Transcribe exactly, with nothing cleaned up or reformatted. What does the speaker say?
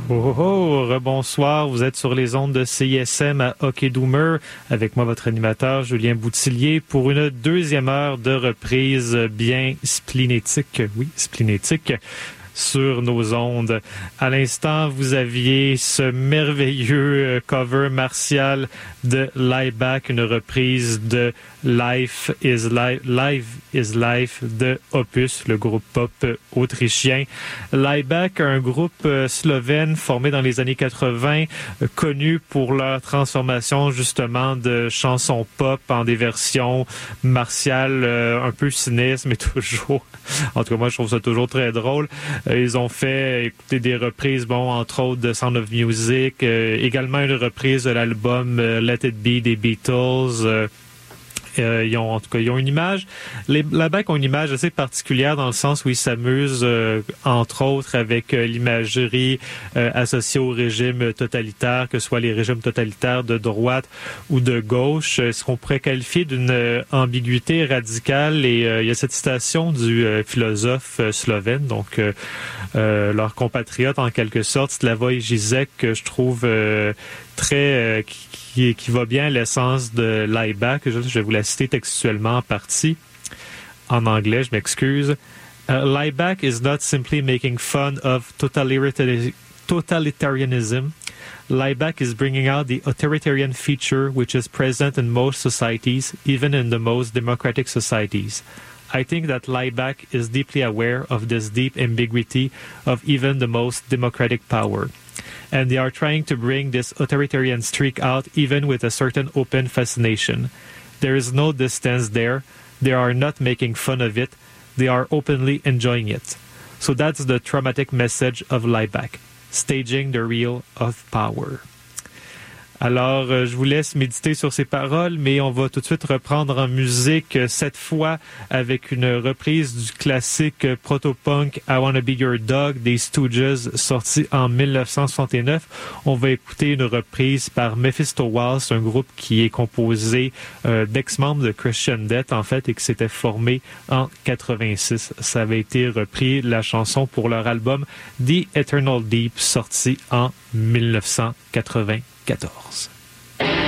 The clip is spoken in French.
Oh, oh, rebonsoir, vous êtes sur les ondes de C I S M à Hockey-Doomer, avec moi votre animateur Julien Boutillier pour une deuxième heure de reprise bien splénétique, oui, splénétique, sur nos ondes. À l'instant, vous aviez ce merveilleux cover martial de Laibach, une reprise de Life is Life, Life is Life de Opus, le groupe pop autrichien. Laibach, un groupe slovène formé dans les années quatre-vingts, connu pour leur transformation justement de chansons pop en des versions martiales, un peu cynistes, mais toujours, en tout cas moi je trouve ça toujours très drôle. Ils ont fait écouter des reprises, bon, entre autres de Sound of Music, euh, également une reprise de l'album euh, Let It Be des Beatles. Euh, Euh, ils ont, en tout cas, ils ont une image. Les Laibach ont une image assez particulière dans le sens où ils s'amusent, euh, entre autres, avec euh, l'imagerie euh, associée au régime totalitaire, que ce soit les régimes totalitaires de droite ou de gauche, euh, ce qu'on pourrait qualifier d'une euh, ambiguïté radicale. Et euh, il y a cette citation du euh, philosophe euh, slovène, donc euh, euh, leur compatriote en quelque sorte, Slavoj Žižek, que je trouve euh, très... Euh, qui, qui va bien à l'essence de Laibach. Je, je vais vous la citer textuellement en partie. En anglais, je m'excuse. Uh, Laibach is not simply making fun of totalitari- totalitarianism. Laibach is bringing out the authoritarian feature which is present in most societies, even in the most democratic societies. I think that Laibach is deeply aware of this deep ambiguity of even the most democratic power. And they are trying to bring this authoritarian streak out even with a certain open fascination. There is no distance there. They are not making fun of it. They are openly enjoying it. So that's the traumatic message of Laibach, staging the real of power. Alors, euh, je vous laisse méditer sur ces paroles, mais on va tout de suite reprendre en musique, euh, cette fois avec une reprise du classique euh, proto-punk I Wanna Be Your Dog des Stooges, sorti en dix-neuf cent soixante-neuf. On va écouter une reprise par Mephisto Waltz, un groupe qui est composé euh, d'ex-membres de Christian Death, en fait, et qui s'était formé en quatre-vingt-six. Ça avait été repris, la chanson, pour leur album The Eternal Deep, sorti en dix-neuf cent quatre-vingt-quatorze.